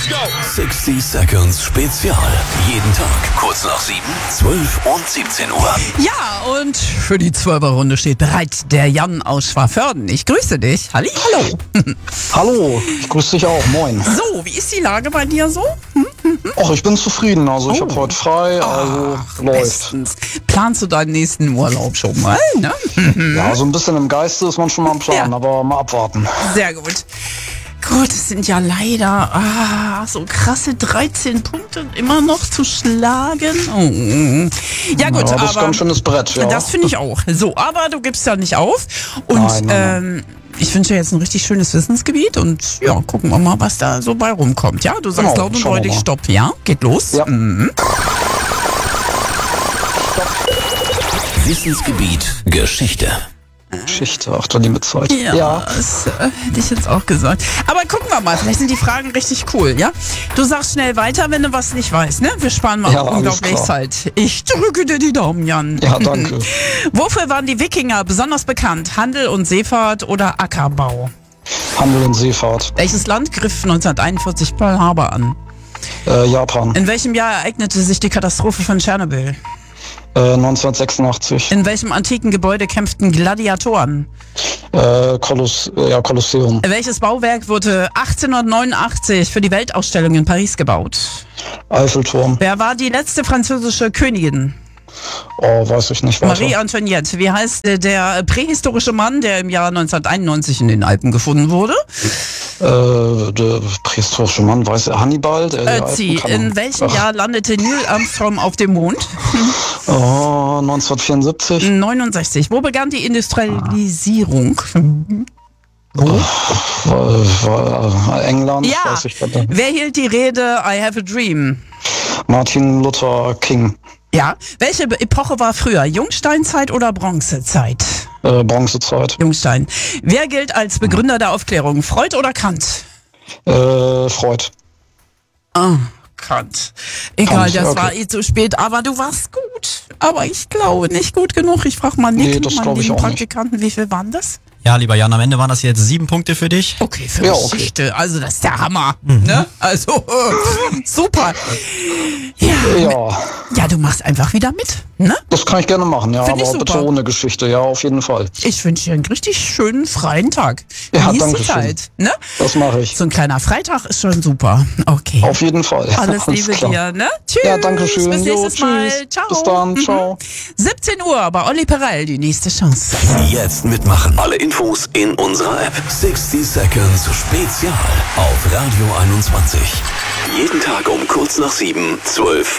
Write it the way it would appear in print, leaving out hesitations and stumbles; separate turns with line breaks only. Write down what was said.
Let's go.
60 Seconds Spezial. Jeden Tag kurz nach 7, 12 und 17 Uhr.
Ja, und für die 12er-Runde steht bereit der Jan aus Schwaförden. Ich grüße dich. Hallo.
Hallo, ich grüße dich auch. Moin.
So, wie ist die Lage bei dir so?
Ach, ich bin zufrieden. Also ich habe heute frei, also läuft.
Bestens. Planst du deinen nächsten Urlaub schon mal? Ne?
Ja, so ein bisschen im Geiste ist man schon mal am Plan,
Ja.
aber mal abwarten.
Sehr gut. Gut, es sind ja leider so krasse 13 Punkte immer noch zu schlagen. Oh. Ja gut,
Ja, das ist
aber
ganz schönes Brett, ja.
das finde ich auch. So, aber du gibst ja nicht auf. Und
Nein.
ich wünsche dir jetzt ein richtig schönes Wissensgebiet und ja, gucken wir mal, was da so bei rumkommt. Ja, du sagst
Genau,
laut und
schauen wir
deutlich
mal.
Stopp. Ja, geht los.
Ja.
Wissensgebiet Geschichte.
Geschichte, ach, die liebe Zeit.
Ja, das hätte ich jetzt auch gesagt. Aber gucken wir mal, vielleicht sind die Fragen richtig cool, ja? Du sagst schnell weiter, wenn du was nicht weißt, ne? Wir sparen mal
Ja, alles
unglaublich
klar.
Zeit. Ich drücke dir die Daumen, Jan.
Ja, danke.
Wofür waren die Wikinger besonders bekannt? Handel und Seefahrt oder Ackerbau?
Handel und Seefahrt.
Welches Land griff 1941 Pearl Harbor an?
Japan.
In welchem Jahr ereignete sich die Katastrophe von Tschernobyl?
1986.
In welchem antiken Gebäude kämpften Gladiatoren?
Kolosseum.
Welches Bauwerk wurde 1889 für die Weltausstellung in Paris gebaut?
Eiffelturm.
Wer war die letzte französische Königin?
Oh, weiß ich nicht weiter.
Marie Antoinette. Wie heißt der prähistorische Mann, der im Jahr 1991 in den Alpen gefunden wurde?
Der prähistorische Mann, weiß er, Hannibal? Der die Alpen
Ötzi.
kann-
In welchem
Ach,
Jahr landete Neil Armstrong auf dem Mond?
1974.
69. Wo begann die Industrialisierung?
War England,
Ja.
weiß ich weiter.
Wer hielt die Rede I Have a Dream?
Martin Luther King.
Ja. Welche Epoche war früher? Jungsteinzeit oder Bronzezeit?
Bronzezeit.
Jungstein. Wer gilt als Begründer der Aufklärung? Freud oder Kant?
Freud.
Kant. Egal,
Kant,
das
okay.
war zu spät, aber du warst gut. Aber ich glaube nicht gut genug. Ich frage mal Nick,
Nee, das
meinen
glaub ich
lieben
auch nicht.
Praktikanten, wie viel waren das?
Ja, lieber Jan, am Ende waren das jetzt 7 Punkte für dich.
Okay, für
Ja, okay.
Geschichte. Also das ist der Hammer. Ne? Also super. Ja, du machst einfach wieder mit. Ne?
Das kann ich gerne machen, ja,
Find ich
aber bitte
super.
ohne Geschichte, ja, auf jeden Fall.
Ich wünsche dir einen richtig schönen freien Tag.
Ja,
Genieß
danke
die
schön.
Zeit. Ne?
Das mache ich.
So ein kleiner Freitag ist schon super. Okay.
Auf jeden Fall.
Alles Liebe
klar.
dir, ne? Tschüss.
Ja, danke schön.
Bis
Jo,
nächstes Mal.
tschüss.
Ciao.
Bis dann. Ciao.
17 Uhr bei Olli Perel, die nächste Chance.
Jetzt mitmachen. Alle Infos in unserer App. 60 Seconds Spezial auf Radio 21. Jeden Tag um kurz nach 7, 12